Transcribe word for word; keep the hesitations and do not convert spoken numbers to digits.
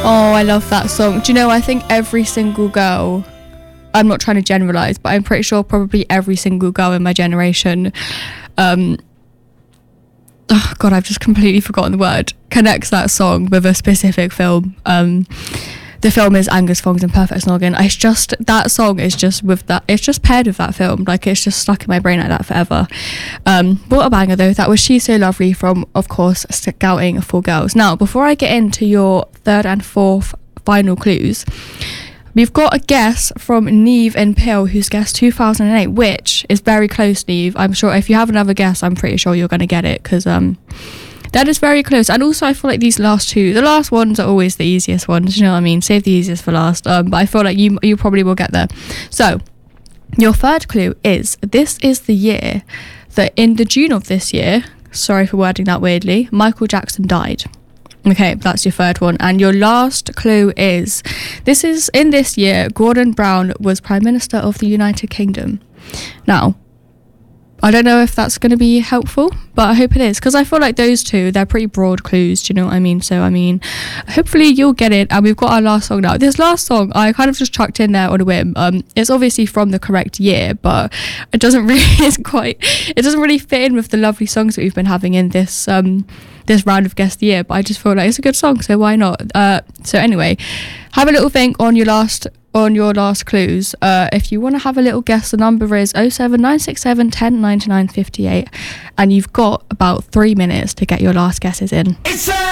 Oh, I love that song. Do you know, I think every single girl, I'm not trying to generalise, but I'm pretty sure probably every single girl in my generation, um, oh God, I've just completely forgotten the word, connects that song with a specific film. Um, the film is Angus Thongs and Perfect Snogging. It's just, that song is just with that, it's just paired with that film. Like, it's just stuck in my brain like that forever. Um, what a banger though. That was She's So Lovely from, of course, Scouting for Girls. Now, before I get into your third and fourth final clues, we've got a guess from Neve and Pill, who's guessed two thousand eight, which is very close, Neve. I'm sure if you have another guess, I'm pretty sure you're going to get it, because um, that is very close. And also, I feel like these last two, the last ones are always the easiest ones, you know what I mean? Save the easiest for last. Um, but I feel like you you probably will get there. So, your third clue is, this is the year that in the June of this year, sorry for wording that weirdly, Michael Jackson died. Okay, that's your third one. And your last clue is, this is in this year, Gordon Brown was Prime Minister of the United Kingdom. Now, I don't know if that's going to be helpful, but I hope it is, because I feel like those two, they're pretty broad clues, do you know what I mean? So, I mean, hopefully you'll get it. And we've got our last song now. This last song, I kind of just chucked in there on a whim. Um, it's obviously from the correct year, but it doesn't really, it's quite, it doesn't really fit in with the lovely songs that we've been having in this, um, this round of Guess the Year, but I just feel like it's a good song, so why not? Uh, so anyway, have a little think on your last on your last clues. Uh, if you want to have a little guess, the number is oh seven nine six seven one oh nine nine five eight, and you've got about three minutes to get your last guesses in. It's a-